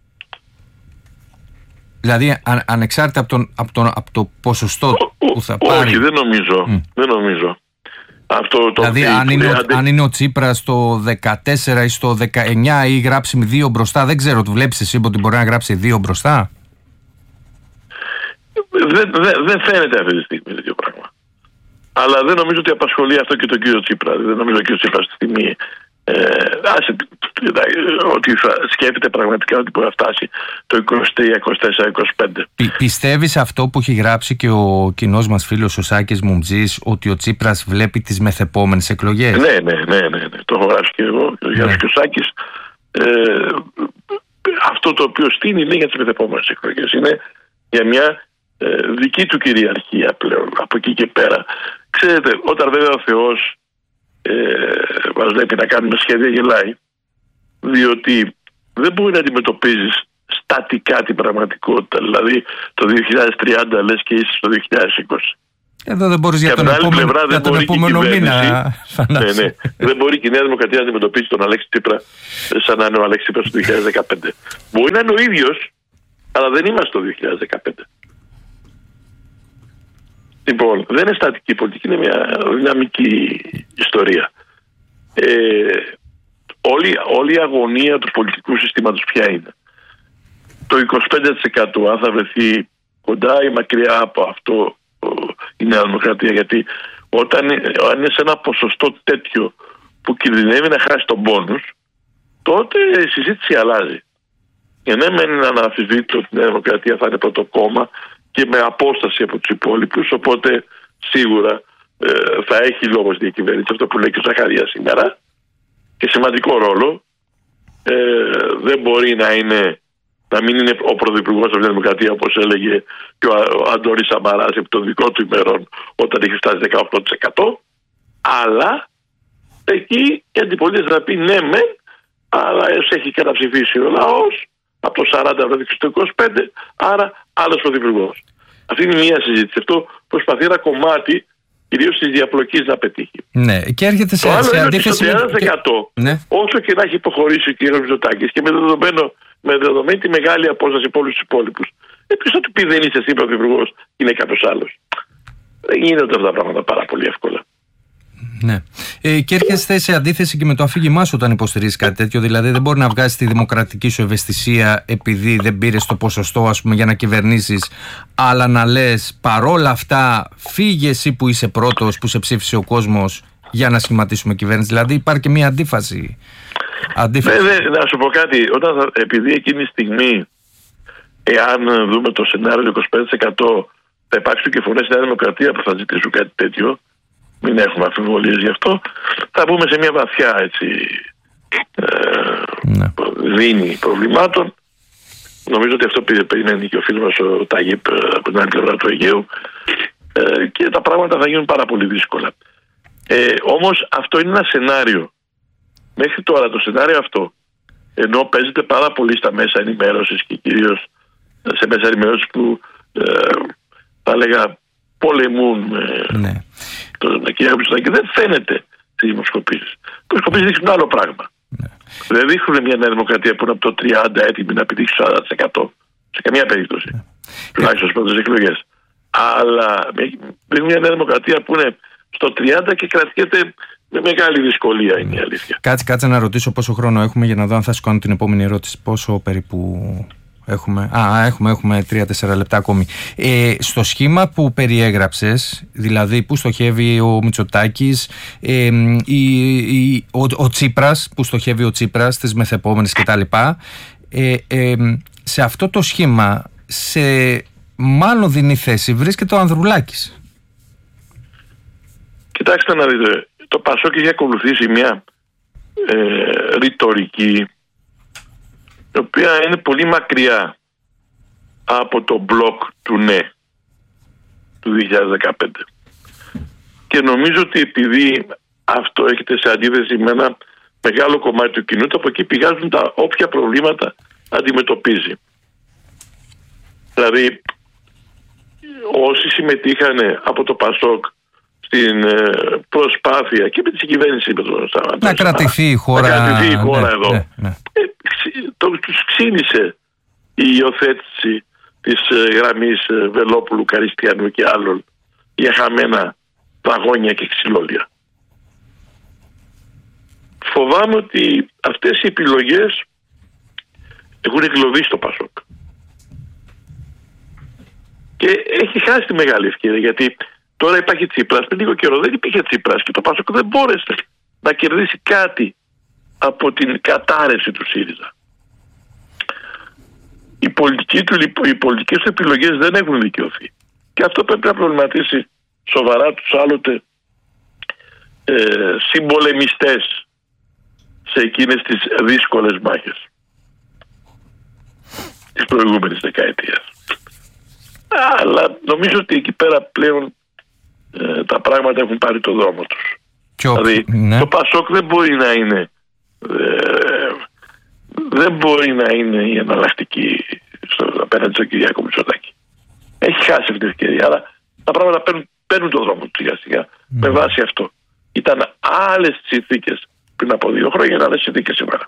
δηλαδή ανεξάρτητα από το ποσοστό που θα πάρει. Όχι, δεν νομίζω. Δηλαδή αν είναι ο Τσίπρας στο 14 ή στο 19 ή γράψει 2 μπροστά, δεν ξέρω, του βλέπεις εσύ ότι μπορεί να γράψει 2 μπροστά? Δεν φαίνεται αυτή τη στιγμή τέτοιο πράγμα. Αλλά δεν νομίζω ότι απασχολεί αυτό και τον κύριο Τσίπρα. Δεν νομίζω ότι ο κύριος Τσίπρας στη στιγμή ότι θα σκέφτεται πραγματικά ότι μπορεί να φτάσει το 23, 24, 25. Πιστεύεις αυτό που έχει γράψει και ο κοινός μας φίλος ο Σάκης Μουμτζής, ότι ο Τσίπρας βλέπει τις μεθεπόμενες εκλογές? Ναι. Το έχω γράψει και εγώ και ο Σάκης. αυτό το οποίο στείνει είναι για τις μεθεπόμενες εκλογές. Είναι για μια δική του κυριαρχία πλέον από εκεί και πέρα. Ξέρετε, όταν βέβαια ο Θεός μας βλέπει να κάνουμε σχέδια, γελάει, διότι δεν μπορεί να αντιμετωπίζεις στατικά την πραγματικότητα. Δηλαδή το 2030 λες και είσαι στο 2020. Εδώ δεν μπορείς για τον επόμενο μήνα. Ναι. Δεν μπορεί και η Νέα Δημοκρατία να αντιμετωπίσει τον Αλέξη Τσίπρα σαν να είναι ο Αλέξη Τσίπρας το 2015. Μπορεί να είναι ο ίδιος, αλλά δεν είμαστε το 2015. Λοιπόν, δεν είναι στατική η πολιτική, είναι μια δυναμική ιστορία. Όλη η αγωνία του πολιτικού συστήματος ποια είναι? Το 25% αν θα βρεθεί κοντά ή μακριά από αυτό η Νέα Δημοκρατία, γιατί αν είναι σε ένα ποσοστό τέτοιο που κινδυνεύει να χάσει τον πόνους, τότε η συζήτηση αλλάζει. Και ναι, μεν να αναμφισβήτητο ότι η Νέα Δημοκρατία θα είναι πρώτο κόμμα και με απόσταση από τους υπόλοιπους, οπότε σίγουρα θα έχει λόγο στη διακυβέρνηση, αυτό που λέει και ο Ζαχαρίας σήμερα, και σημαντικό ρόλο. Δεν μπορεί να μην είναι ο πρωθυπουργός της Δημοκρατίας, όπως έλεγε και ο Αντώνης Σαμαράς επί των δικών του ημερών όταν είχε φτάσει 18%, αλλά εκεί η αντιπολίτευση θα πει ναι μεν, αλλά έχει καταψηφίσει ο λαός από το 40 βρέθηκε στο 25, άρα άλλος πρωθυπουργός. Αυτή είναι μια συζήτηση. Αυτό προσπαθεί ένα κομμάτι κυρίως της διαπλοκής να πετύχει. Ναι, και έρχεται σε αντίθεση με το 30%, ναι. Όσο και να έχει υποχωρήσει ο κ. Μητσοτάκης και με δεδομένη τη μεγάλη απόσταση από όλους τους υπόλοιπους, ποιος θα του πει δεν είσαι εσύ πρωθυπουργός, είναι κάποιος άλλος? Δεν γίνονται αυτά τα πράγματα πάρα πολύ εύκολα. Ναι. Και έρχεσαι σε αντίθεση και με το αφήγημά σου όταν υποστηρίζεις κάτι τέτοιο. Δηλαδή, δεν μπορεί να βγάζεις τη δημοκρατική σου ευαισθησία επειδή δεν πήρες το ποσοστό, ας πούμε, για να κυβερνήσεις, αλλά να λες παρόλα αυτά, φύγε εσύ που είσαι πρώτος, που σε ψήφισε ο κόσμος, για να σχηματίσουμε κυβέρνηση. Δηλαδή, υπάρχει και μια αντίφαση. Να σου πω κάτι. Επειδή εκείνη τη στιγμή, εάν δούμε το σενάριο 25%, θα υπάρξουν και φωνές στη Νέα Δημοκρατία που θα ζητήσουν κάτι τέτοιο. Μην έχουμε αμφιβολίες γι' αυτό. Θα μπούμε σε μια βαθιά δίνη προβλημάτων. Νομίζω ότι αυτό περιμένει και ο φίλος μας ο Ταγίπ από την άλλη πλευρά του Αιγαίου, και τα πράγματα θα γίνουν πάρα πολύ δύσκολα. Όμως αυτό είναι ένα σενάριο. Μέχρι τώρα το σενάριο αυτό, ενώ παίζεται πάρα πολύ στα μέσα ενημέρωσης και κυρίως σε μέσα ενημέρωσης που θα έλεγα πολεμούν με τον κ. Μητσοτάκη, δεν φαίνεται στις δημοσκοπήσεις. Οι δημοσκοπήσεις δείχνουν άλλο πράγμα. Δεν δείχνουν μια Νέα Δημοκρατία που είναι από το 30 έτοιμη να πετύχει 40% σε καμία περίπτωση, τουλάχιστον στις πρώτες εκλογές. Αλλά δείχνουν μια Νέα Δημοκρατία που είναι στο 30 και κρατιέται με μεγάλη δυσκολία, είναι η αλήθεια. Κάτσε να ρωτήσω πόσο χρόνο έχουμε για να δω αν θα σου κάνω την επόμενη ερώτηση. Πόσο περίπου έχουμε? Έχουμε 3-4 λεπτά ακόμη. Στο σχήμα που περιέγραψες, δηλαδή που στοχεύει ο Μητσοτάκης, ο Τσίπρας, που στοχεύει ο Τσίπρας, τις μεθεπόμενες κτλ. Σε αυτό το σχήμα, σε μάλλον δινή θέση βρίσκεται ο Ανδρουλάκης. Κοιτάξτε να δείτε, το Πασόκ έχει ακολουθήσει μια ρητορική η οποία είναι πολύ μακριά από το μπλοκ του ναι του 2015. Και νομίζω ότι επειδή αυτό έχετε σε αντίθεση με ένα μεγάλο κομμάτι του κοινού, από εκεί πηγάζουν τα όποια προβλήματα αντιμετωπίζει. Δηλαδή, όσοι συμμετείχαν από το Πασόκ στην προσπάθεια και με τη συγκυβέρνηση να κρατηθεί η χώρα, εδώ, τους ξύνησε η υιοθέτηση της γραμμής Βελόπουλου, Καριστιανού και άλλων για χαμένα βαγόνια και ξυλόλια. Φοβάμαι ότι αυτές οι επιλογές έχουν εγκλωβίσει το Πασόκ και έχει χάσει τη μεγάλη ευκαιρία, γιατί τώρα υπάρχει Τσίπρας. Πριν λίγο καιρό δεν υπήρχε Τσίπρας και το Πασόκ δεν μπόρεσε να κερδίσει κάτι από την κατάρρευση του ΣΥΡΙΖΑ. Οι πολιτικές του επιλογές δεν έχουν δικαιωθεί. Και αυτό πρέπει να προβληματίσει σοβαρά τους άλλοτε συμπολεμιστές σε εκείνες τις δύσκολες μάχες. της προηγούμενης δεκαετίας. Αλλά νομίζω ότι εκεί πέρα πλέον τα πράγματα έχουν πάρει το δρόμο τους. Δηλαδή το Πασόκ δεν μπορεί να είναι η εναλλακτική απέναντι στον Κυριάκο Μητσοτάκη. Έχει χάσει αυτή την ευκαιρία, αλλά τα πράγματα παίρνουν τον δρόμο του σιγά σιγά με βάση αυτό. Ήταν άλλες συνθήκες πριν από 2 χρόνια, άλλες συνθήκες σήμερα.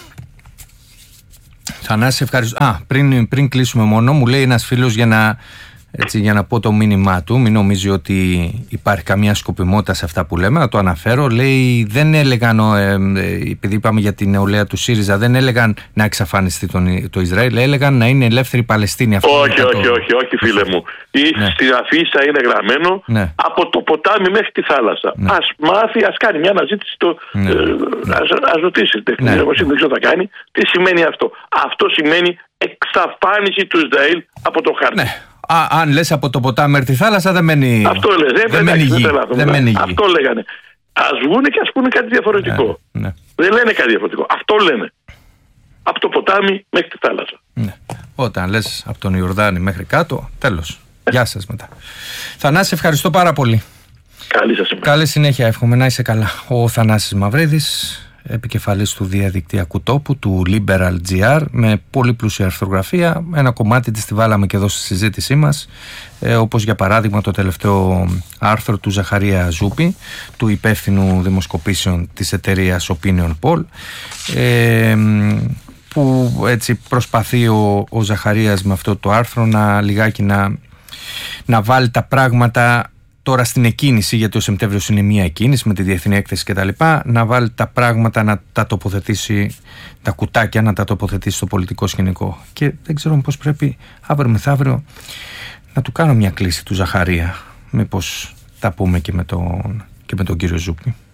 Θανάση, ευχαριστώ. Πριν κλείσουμε μόνο, μου λέει ένας φίλος για να πω το μήνυμά του, μην νομίζει ότι υπάρχει καμία σκοπιμότητα σε αυτά που λέμε, να το αναφέρω. Λέει, δεν έλεγαν, επειδή είπαμε για την νεολαία του ΣΥΡΙΖΑ, δεν έλεγαν να εξαφανιστεί το Ισραήλ, έλεγαν να είναι ελεύθερη Παλαιστίνη. Όχι φίλε μου. Στην αφίσα είναι γραμμένο από το ποτάμι μέχρι τη θάλασσα. Ας μάθει, ας κάνει μια αναζήτηση, ας ρωτήσει τεχνική εργοσύνη, δεν ξέρω τι θα κάνει. Τι σημαίνει αυτό? Αυτό σημαίνει εξαφάνιση του Ισραήλ από το χάρτη. Αν λες από το ποτάμι μέχρι τη θάλασσα, δεν μένει. Αυτό λες. Δεν μένει γη. Αυτό λέγανε. Ας βγούνε και ας πούνε κάτι διαφορετικό. Δεν λένε κάτι διαφορετικό. Αυτό λένε. Από το ποτάμι μέχρι τη θάλασσα. Όταν λες από τον Ιορδάνη μέχρι κάτω, τέλος. Γεια σας μετά. Θανάση, ευχαριστώ πάρα πολύ. Καλή συνέχεια, εύχομαι να είσαι καλά. Ο Θανάσης Μαυρίδης, επικεφαλής του διαδικτυακού τόπου του Liberal GR, με πολύ πλούσια αρθρογραφία. Ένα κομμάτι της τη βάλαμε και εδώ στη συζήτησή μας, όπως για παράδειγμα το τελευταίο άρθρο του Ζαχαρία Ζούπη, του υπεύθυνου δημοσκοπήσεων της εταιρείας Opinion Poll, που έτσι προσπαθεί ο Ζαχαρίας με αυτό το άρθρο να βάλει τα πράγματα τώρα στην εκκίνηση, γιατί ο Σεπτέμβριος είναι μία εκκίνηση με τη διεθνή έκθεση κτλ. Να βάλει τα πράγματα, να τα τοποθετήσει, τα κουτάκια να τα τοποθετήσει στο πολιτικό σκηνικό. Και δεν ξέρω πώς πρέπει αύριο μεθαύριο να του κάνω μια κλίση του Ζαχαρία. Μήπως τα πούμε και με τον κύριο Ζούπη.